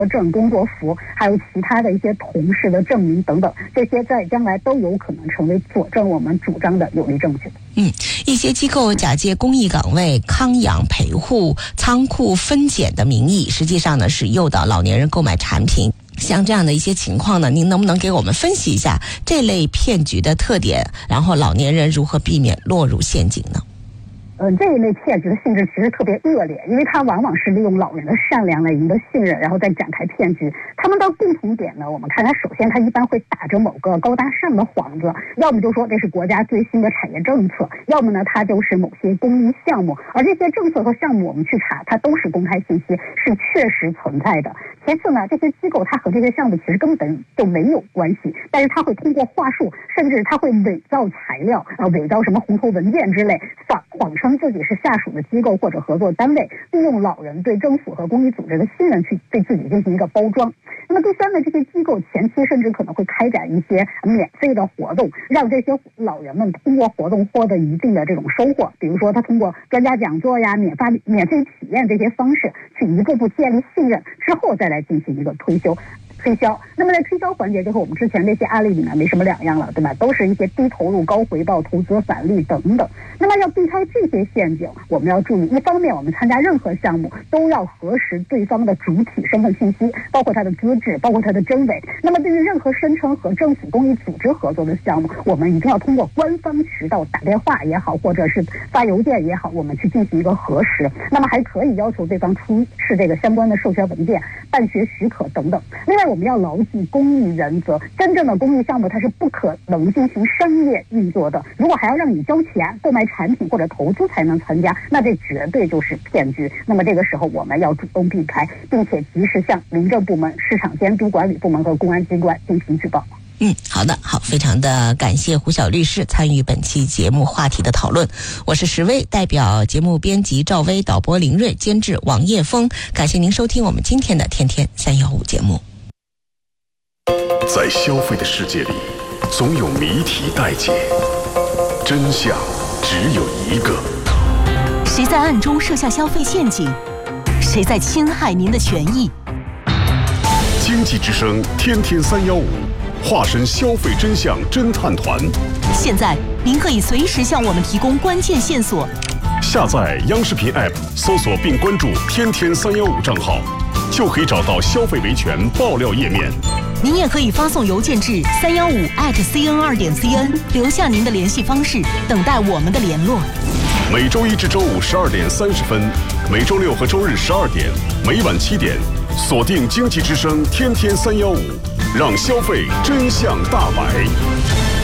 证、工作服，还有其他的一些同事的证明等等，这些在将来都有可能成为佐证我们主张的有力证据。 一些机构假借公益岗位、康养陪护、仓库分拣的名义，实际上呢是诱导老年人购买产品。像这样的一些情况呢，您能不能给我们分析一下这类骗局的特点，然后老年人如何避免落入陷阱呢？ 这一类骗局的性质其实特别恶劣，因为它往往是利用老人的善良来赢得信任，然后再展开骗局。他们的共同点呢，我们看来，首先它一般会打着某个高大上的幌子，要么就说这是国家最新的产业政策，要么呢它就是某些公益项目，而这些政策和项目我们去查，它都是公开信息，是确实存在的。其次呢，这些机构它和这些项目其实根本就没有关系，但是它会通过话术，甚至它会伪造材料，伪造什么红头文件之类，谎称自己是下属的机构或者合作单位，利用老人对政府和公益组织的信任去对自己进行一个包装。那么第三呢，这些机构前期甚至可能会开展一些免费的活动，让这些老人们通过活动获得一定的这种收获，比如说他通过专家讲座呀、免费体验这些方式去一步步建立信任，之后再来进行一个推销。那么在推销环节就和我们之前那些案例里面没什么两样了，对吧？都是一些低投入高回报、投资返利等等。那么要避开这些陷阱，我们要注意，一方面我们参加任何项目都要核实对方的主体身份信息，包括他的资质，包括他的真伪。那么对于任何声称和政府公益组织合作的项目，我们一定要通过官方渠道打电话也好，或者是发邮件也好，我们去进行一个核实。那么还可以要求对方出示这个相关的授权文件、办学许可等等。另外我们要牢记公益原则，真正的公益项目它是不可能进行商业运作的。如果还要让你交钱购买产品或者投资才能参加，那这绝对就是骗局。那么这个时候我们要主动避开，并且及时向民政部门、市场监督管理部门和公安机关进行举报。 好的，非常的感谢胡晓律师参与本期节目话题的讨论。我是石薇，代表节目编辑赵薇、导播林睿、监制王叶峰，感谢您收听我们今天的天天315节目。 在消费的世界里，总有谜题待解，真相只有一个。 谁在暗中设下消费陷阱？谁在侵害您的权益？ 经济之声天天315，化身消费真相侦探团。 现在您可以随时向我们提供关键线索。 下载央视频 App， 搜索并关注天天315账号，就可以找到消费维权爆料页面。 您也可以发送邮件至315@cn2.cn， 留下您的联系方式，等待我们的联络。 每周一至周五12点30分，每周六和周日12点，每晚7点，锁定经济之声天天315，让消费真相大白。